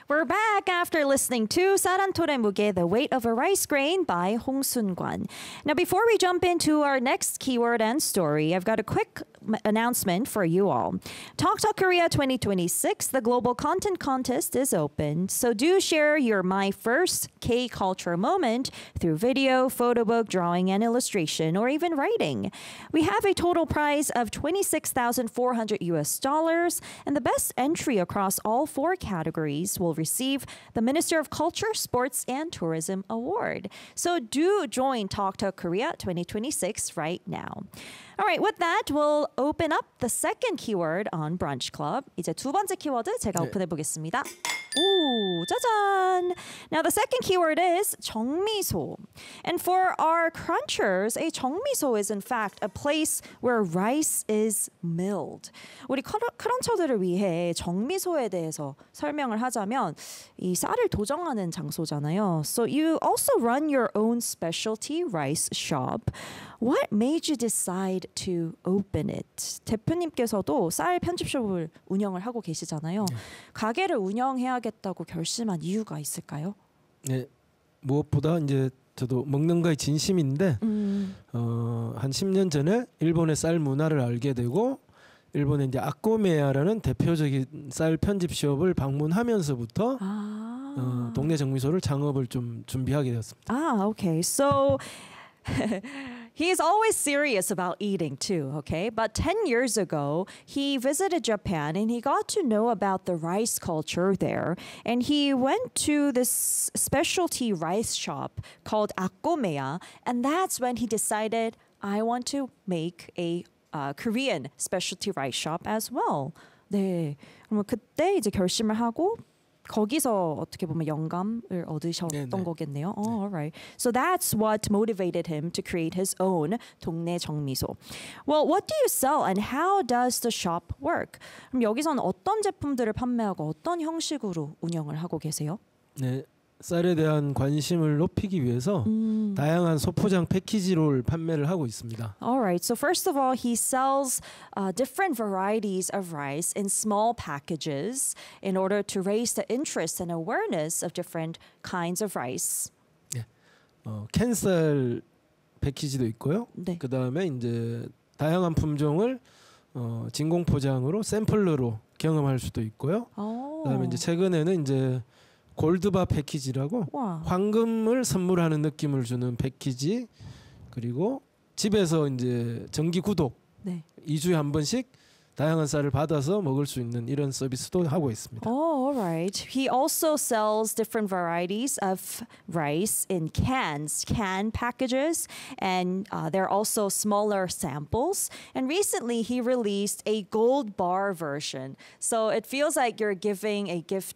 We're back after listening to 사랑토레 무게, The Weight of a Rice Grain by Hong Soon-kwan. Now, before we jump into our next keyword and story, I've got a quick announcement for you all. Talk Talk Korea 2026, the global content contest, is open. So do share your My First K-Culture moment through video, photo book, drawing, and illustration, or even writing. We have a total prize of $26,400, and the best entry across all four categories will receive the Minister of Culture, Sports, and Tourism Award. So do join Talk Talk Korea 2026 right now. All right, with that, we'll open up the second keyword on Brunch Club. 이제 두 번째 키워드 제가 오픈해 보겠습니다. Ooh, 짜잔! Now, the second keyword is 정미소. And for our crunchers, a 정미소 is in fact a place where rice is milled. 우리 크런처들을 위해 정미소에 대해서 설명을 하자면 이 쌀을 도정하는 장소잖아요. So you also run your own specialty rice shop. What made you decide to open it? 대표님께서도 쌀 편집숍을 운영을 하고 계시잖아요. 가게를 운영해야겠다고 결심한 이유가 있을까요? 네, 무엇보다 이제 저도 먹는 거에 진심인데 한 10년 전에 일본의 쌀 문화를 알게 되고 일본의 이제 아꼬메야라는 대표적인 쌀 편집숍을 방문하면서부터 동네 정미소를 창업을 좀 준비하게 되었습니다. Okay. So he's always serious about eating too, okay? But 10 years ago, he visited Japan and he got to know about the rice culture there. And he went to this specialty rice shop called Akomeya. And that's when he decided, I want to make a Korean specialty rice shop as well. 네, 그럼 그때 이제 결심을 하고 거기서 어떻게 보면 영감을 얻으셨던 거겠네요. Oh, all right. So that's what motivated him to create his own 동네 정미소. Well, what do you sell and how does the shop work? 그럼 여기서는 어떤 제품들을 판매하고 어떤 형식으로 운영을 하고 계세요? 네, 쌀에 대한 관심을 높이기 위해서 다양한 소포장 패키지로 판매를 하고 있습니다. All right. So first of all, he sells different varieties of rice in small packages in order to raise the interest and awareness of different kinds of rice. 네, 캔쌀 패키지도 있고요. 네. 그 다음에 이제 다양한 품종을 진공 포장으로 샘플러로 경험할 수도 있고요. 그다음에 이제 최근에는 이제 골드바 패키지라고 와. 황금을 선물하는 느낌을 주는 패키지, 그리고 집에서 이제 정기 구독 2주에 한 번씩 다양한 쌀을 받아서 먹을 수 있는 이런 서비스도 하고 있습니다. Oh, all right. He also sells different varieties of rice in cans, can packages, and there are also smaller samples. And recently, he released a gold bar version. So it feels like you're giving a gift